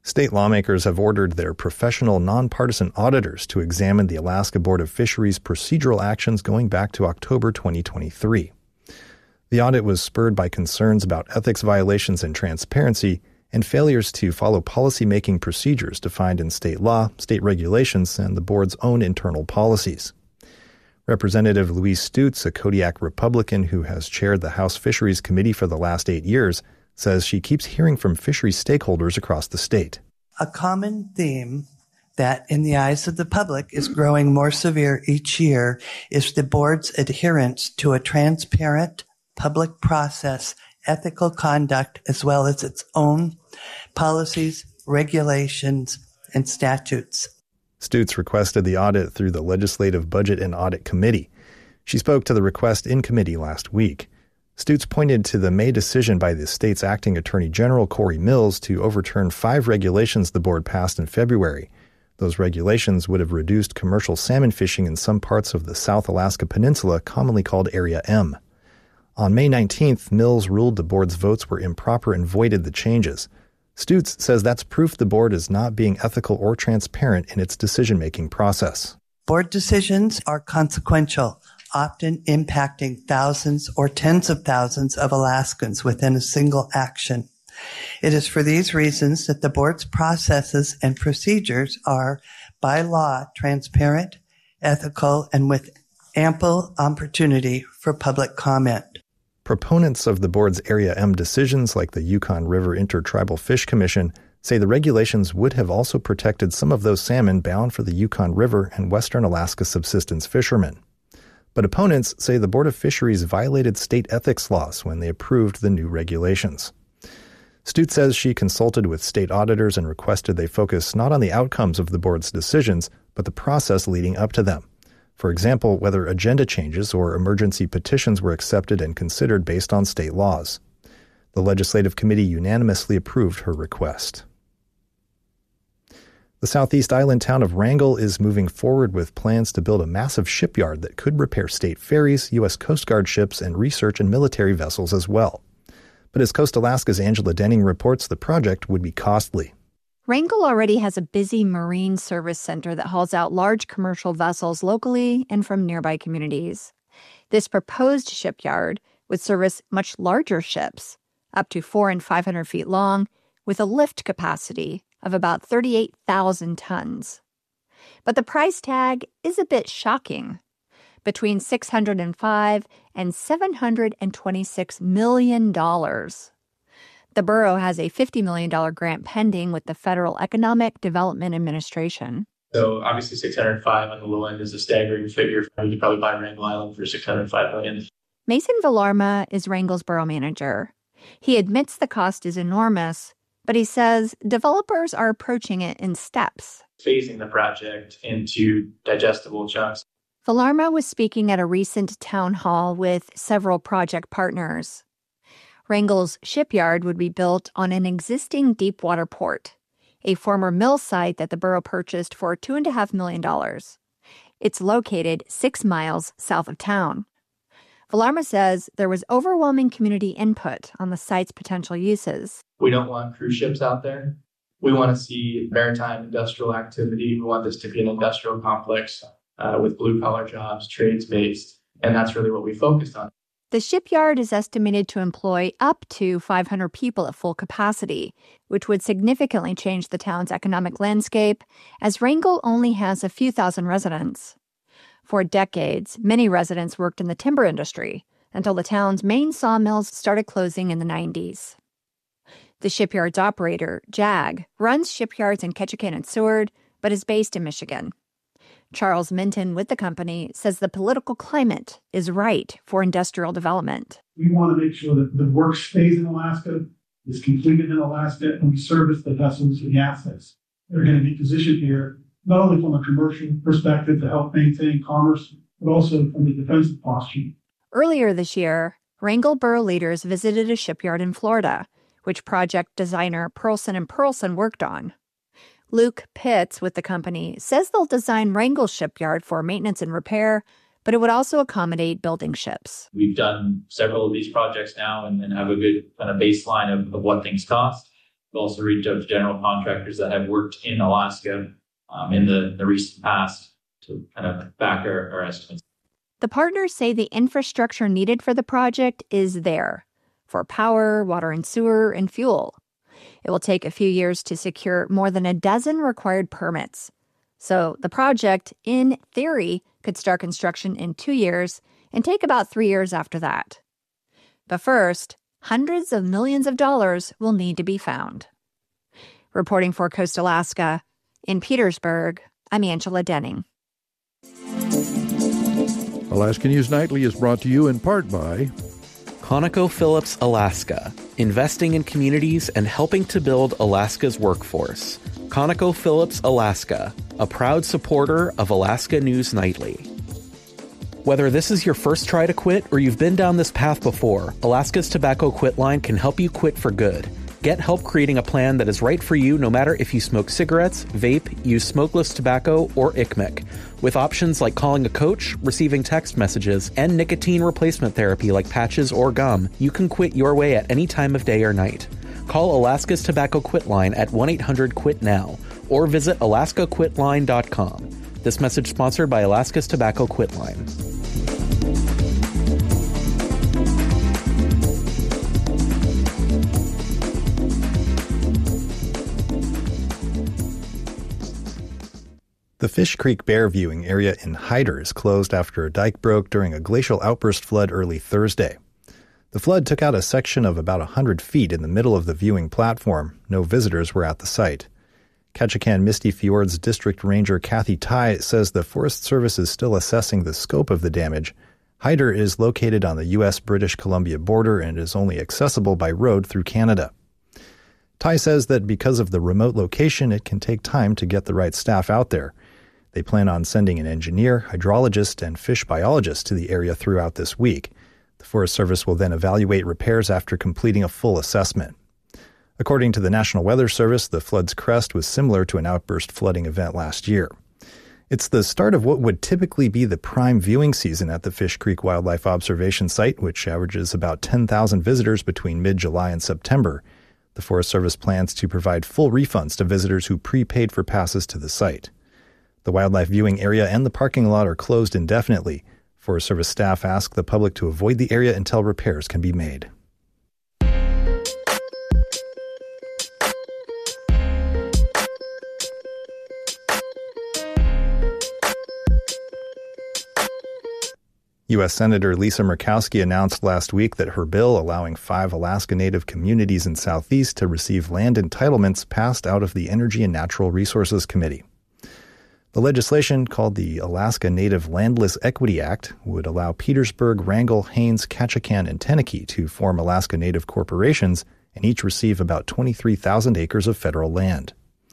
State lawmakers have ordered their professional, nonpartisan auditors to examine the Alaska Board of Fisheries' procedural actions going back to October 2023. The audit was spurred by concerns about ethics violations and transparency and failures to follow policymaking procedures defined in state law, state regulations, and the board's own internal policies. Representative Louise Stutes, a Kodiak Republican who has chaired the House Fisheries Committee for the last 8 years, says she keeps hearing from fisheries stakeholders across the state. A common theme that, in the eyes of the public, is growing more severe each year is the board's adherence to a transparent public process, ethical conduct, as well as its own policies, regulations, and statutes. Stutes requested the audit through the Legislative Budget and Audit Committee. She spoke to the request in committee last week. Stutes pointed to the May decision by the state's acting Attorney General Corey Mills to overturn 5 regulations the board passed in February. Those regulations would have reduced commercial salmon fishing in some parts of the South Alaska Peninsula, commonly called Area M. On May 19th, Mills ruled the board's votes were improper and voided the changes. Stutes says that's proof the board is not being ethical or transparent in its decision-making process. Board decisions are consequential, often impacting thousands or tens of thousands of Alaskans within a single action. It is for these reasons that the board's processes and procedures are, by law, transparent, ethical, and with ample opportunity for public comment. Proponents of the board's Area M decisions, like the Yukon River Intertribal Fish Commission, say the regulations would have also protected some of those salmon bound for the Yukon River and Western Alaska subsistence fishermen. But opponents say the Board of Fisheries violated state ethics laws when they approved the new regulations. Stutes says she consulted with state auditors and requested they focus not on the outcomes of the board's decisions, but the process leading up to them. For example, whether agenda changes or emergency petitions were accepted and considered based on state laws. The Legislative Committee unanimously approved her request. The southeast island town of Wrangell is moving forward with plans to build a massive shipyard that could repair state ferries, U.S. Coast Guard ships, and research and military vessels as well. But as Coast Alaska's Angela Denning reports, the project would be costly. Wrangell already has a busy marine service center that hauls out large commercial vessels locally and from nearby communities. This proposed shipyard would service much larger ships, up to 400 and 500 feet long, with a lift capacity of about 38,000 tons. But the price tag is a bit shocking. Between $605 and $726 million. The borough has a $50 million grant pending with the Federal Economic Development Administration. So obviously 605 on the low end is a staggering figure. You could probably buy Wrangell Island for $605 million. Mason Villarma is Wrangell's borough manager. He admits the cost is enormous, but he says developers are approaching it in steps. Phasing the project into digestible chunks. Villarma was speaking at a recent town hall with several project partners. Wrangell's shipyard would be built on an existing deepwater port, a former mill site that the borough purchased for $2.5 million. It's located 6 miles south of town. Villarma says there was overwhelming community input on the site's potential uses. We don't want cruise ships out there. We want to see maritime industrial activity. We want this to be an industrial complex with blue-collar jobs, trades-based, and that's really what we focused on. The shipyard is estimated to employ up to 500 people at full capacity, which would significantly change the town's economic landscape, as Wrangell only has a few thousand residents. For decades, many residents worked in the timber industry until the town's main sawmills started closing in the 90s. The shipyard's operator, JAG, runs shipyards in Ketchikan and Seward, but is based in Michigan. Charles Minton with the company says the political climate is right for industrial development. We want to make sure that the work stays in Alaska, is completed in Alaska, and we service the vessels and the assets. They're going to be positioned here, not only from a commercial perspective to help maintain commerce, but also from the defensive posture. Earlier this year, Wrangell borough leaders visited a shipyard in Florida, which project designer Pearlson & Pearlson worked on. Luke Pitts with the company says they'll design Wrangell shipyard for maintenance and repair, but it would also accommodate building ships. We've done several of these projects now and have a good kind of baseline of what things cost. We've also reached out to general contractors that have worked in Alaska in the recent past to kind of back our estimates. The partners say the infrastructure needed for the project is there for power, water and sewer, and fuel. It will take a few years to secure more than a dozen required permits. So the project, in theory, could start construction in 2 years and take about 3 years after that. But first, hundreds of millions of dollars will need to be found. Reporting for Coast Alaska, in Petersburg, I'm Angela Denning. Alaska News Nightly is brought to you in part by ConocoPhillips Alaska, investing in communities and helping to build Alaska's workforce. ConocoPhillips Alaska, a proud supporter of Alaska News Nightly. Whether this is your first try to quit or you've been down this path before, Alaska's Tobacco Quit Line can help you quit for good. Get help creating a plan that is right for you no matter if you smoke cigarettes, vape, use smokeless tobacco, or ICMIC. With options like calling a coach, receiving text messages, and nicotine replacement therapy like patches or gum, you can quit your way at any time of day or night. Call Alaska's Tobacco Quit Line at 1-800-QUIT-NOW or visit alaskaquitline.com. This message sponsored by Alaska's Tobacco Quit Line. The Fish Creek Bear viewing area in Hyder is closed after a dike broke during a glacial outburst flood early Thursday. The flood took out a section of about 100 feet in the middle of the viewing platform. No visitors were at the site. Ketchikan Misty Fjords District Ranger Kathy Tai says the Forest Service is still assessing the scope of the damage. Hyder is located on the U.S.-British Columbia border and is only accessible by road through Canada. Tai says that because of the remote location, it can take time to get the right staff out there. They plan on sending an engineer, hydrologist, and fish biologist to the area throughout this week. The Forest Service will then evaluate repairs after completing a full assessment. According to the National Weather Service, the flood's crest was similar to an outburst flooding event last year. It's the start of what would typically be the prime viewing season at the Fish Creek Wildlife Observation Site, which averages about 10,000 visitors between mid-July and September. The Forest Service plans to provide full refunds to visitors who prepaid for passes to the site. The wildlife viewing area and the parking lot are closed indefinitely. Forest Service staff ask the public to avoid the area until repairs can be made. U.S. Senator Lisa Murkowski announced last week that her bill allowing 5 Alaska Native communities in Southeast to receive land entitlements passed out of the Energy and Natural Resources Committee. The legislation, called the Alaska Native Landless Equity Act, would allow Petersburg, Wrangell, Haines, Ketchikan, and Teneke to form Alaska Native corporations and each receive about 23,000 acres of federal land.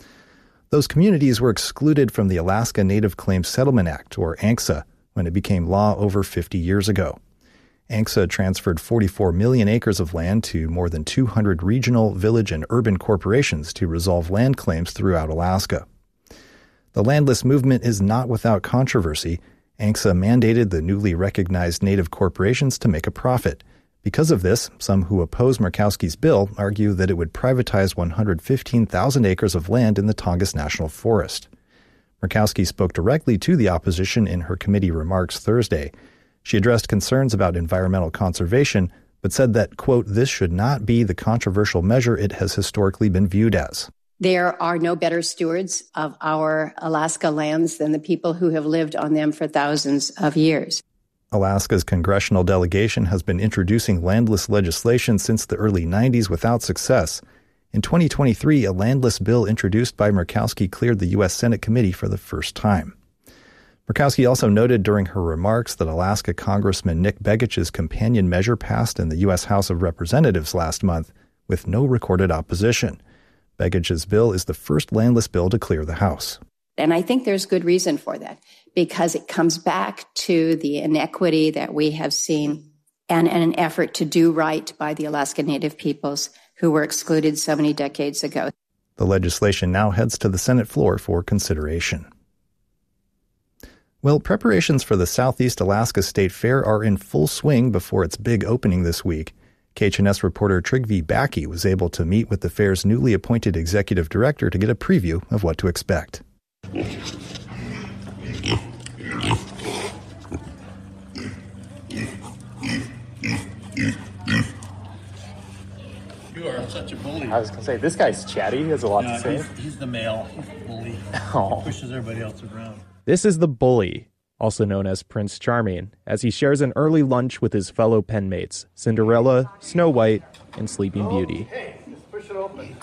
Those communities were excluded from the Alaska Native Claims Settlement Act, or ANCSA, when it became law over 50 years ago. ANCSA transferred 44 million acres of land to more than 200 regional, village, and urban corporations to resolve land claims throughout Alaska. The landless movement is not without controversy. ANCSA mandated the newly recognized Native corporations to make a profit. Because of this, some who oppose Murkowski's bill argue that it would privatize 115,000 acres of land in the Tongass National Forest. Murkowski spoke directly to the opposition in her committee remarks Thursday. She addressed concerns about environmental conservation, but said that, quote, this should not be the controversial measure it has historically been viewed as. There are no better stewards of our Alaska lands than the people who have lived on them for thousands of years. Alaska's congressional delegation has been introducing landless legislation since the early 90s without success. In 2023, a landless bill introduced by Murkowski cleared the U.S. Senate committee for the first time. Murkowski also noted during her remarks that Alaska Congressman Nick Begich's companion measure passed in the U.S. House of Representatives last month with no recorded opposition. Begich's bill is the first landless bill to clear the House. And I think there's good reason for that, because it comes back to the inequity that we have seen and an effort to do right by the Alaska Native peoples who were excluded so many decades ago. The legislation now heads to the Senate floor for consideration. Well, preparations for the Southeast Alaska State Fair are in full swing before its big opening this week. KHNS reporter Trygve Bakke was able to meet with the fair's newly appointed executive director to get a preview of what to expect. You are such a bully. I was going to say, this guy's chatty. He has a lot to say. He's the male. He's the bully. Oh. He pushes everybody else around. This is the bully, also known as Prince Charming, as he shares an early lunch with his fellow penmates, Cinderella, Snow White, and Sleeping Beauty. Hey, just push it open.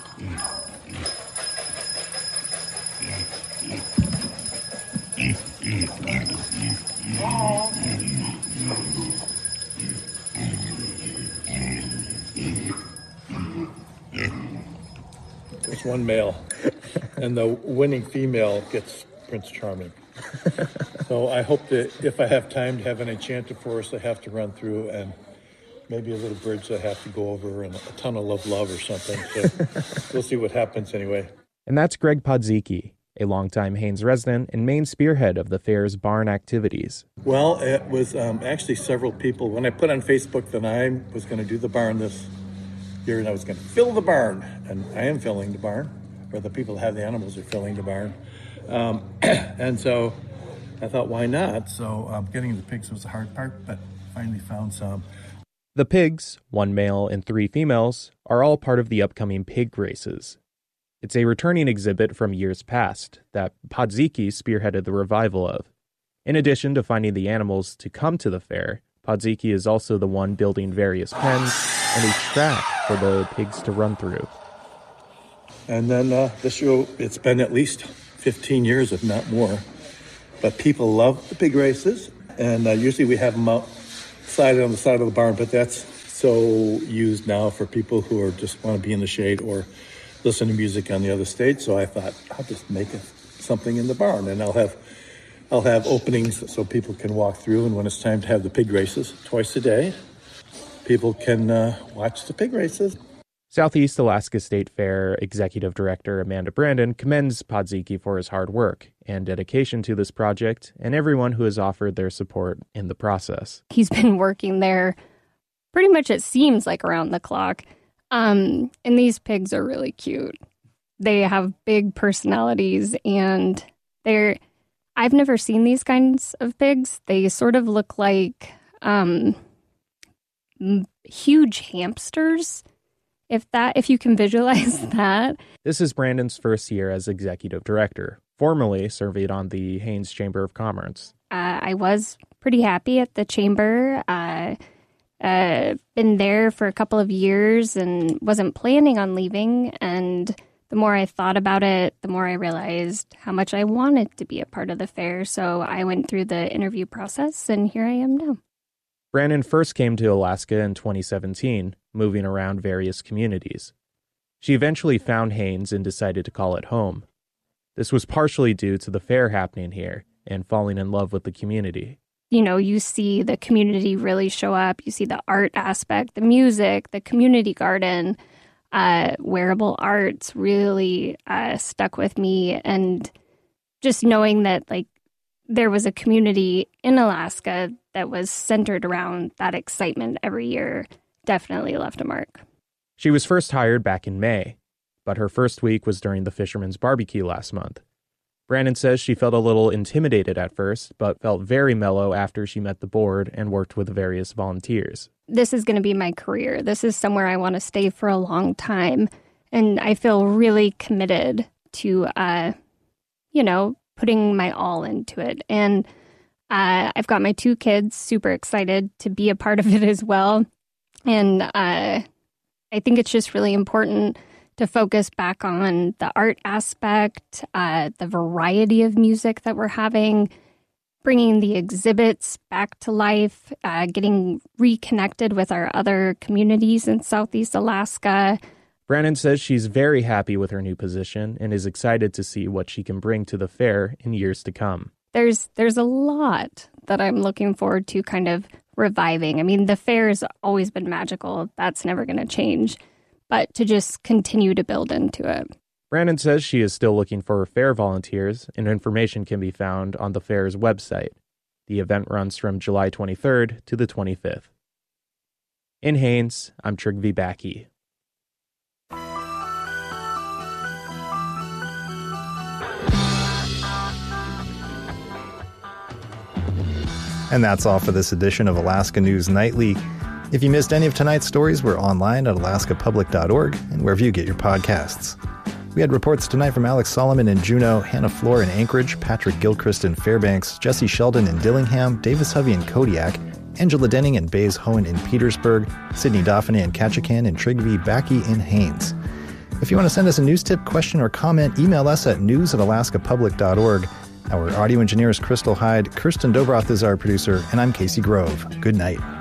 There's one male, and the winning female gets Prince Charming. So I hope that if I have time to have an enchanted forest I have to run through, and maybe a little bridge I have to go over, and a tunnel of love or something. So we'll see what happens anyway. And that's Greg Podziecki, a longtime Haines resident and main spearhead of the fair's barn activities. Well, it was actually several people. When I put on Facebook that I was going to do the barn this year, and I was going to fill the barn, and I am filling the barn, or the people that have the animals are filling the barn. And so I thought, why not? So getting the pigs was the hard part, but finally found some. The pigs, 1 male and 3 females, are all part of the upcoming pig races. It's a returning exhibit from years past that Podziecki spearheaded the revival of. In addition to finding the animals to come to the fair, Podziecki is also the one building various pens and a track for the pigs to run through. And then this year, it's been at least 15 years, if not more. But people love the pig races, and usually we have them outside on the side of the barn, but that's so used now for people who are just want to be in the shade or listen to music on the other stage. So I thought, I'll just make something in the barn, and I'll have openings so people can walk through, and when it's time to have the pig races twice a day, people can watch the pig races. Southeast Alaska State Fair Executive Director Amanda Brandon commends Podziecki for his hard work and dedication to this project and everyone who has offered their support in the process. He's been working there pretty much, it seems like, around the clock. And these pigs are really cute. They have big personalities, and I've never seen these kinds of pigs. They sort of look like huge hamsters. If you can visualize that. This is Brandon's first year as executive director, formerly serving on the Haines Chamber of Commerce. I was pretty happy at the chamber. Been there for a couple of years and wasn't planning on leaving. And the more I thought about it, the more I realized how much I wanted to be a part of the fair. So I went through the interview process, and here I am now. Brandon first came to Alaska in 2017, moving around various communities. She eventually found Haines and decided to call it home. This was partially due to the fair happening here and falling in love with the community. You know, you see the community really show up. You see the art aspect, the music, the community garden, wearable arts really stuck with me. And just knowing that, like, there was a community in Alaska that was centered around that excitement every year definitely left a mark. She was first hired back in May, but her first week was during the Fisherman's Barbecue last month. Brandon says she felt a little intimidated at first, but felt very mellow after she met the board and worked with various volunteers. This is going to be my career. This is somewhere I want to stay for a long time. And I feel really committed to, putting my all into it. And I've got my 2 kids, super excited to be a part of it as well. And I think it's just really important to focus back on the art aspect, the variety of music that we're having, bringing the exhibits back to life, getting reconnected with our other communities in Southeast Alaska. Brandon says she's very happy with her new position and is excited to see what she can bring to the fair in years to come. There's a lot that I'm looking forward to kind of reviving. I mean, the fair has always been magical. That's never going to change. But to just continue to build into it. Brandon says she is still looking for fair volunteers, and information can be found on the fair's website. The event runs from July 23rd to the 25th. In Haines, I'm Trygve Bakke. And that's all for this edition of Alaska News Nightly. If you missed any of tonight's stories, we're online at alaskapublic.org and wherever you get your podcasts. We had reports tonight from Alex Solomon in Juneau, Hannah Floor in Anchorage, Patrick Gilchrist in Fairbanks, Jesse Sheldon in Dillingham, Davis Hovey in Kodiak, Angela Denning and Bays Hohen in Petersburg, Sydney Dauphiné and Ketchikan, and Trygve Bakke in Haines. If you want to send us a news tip, question, or comment, email us at news@alaskapublic.org. Our audio engineer is Crystal Hyde, Kirsten Dobroth is our producer, and I'm Casey Grove. Good night.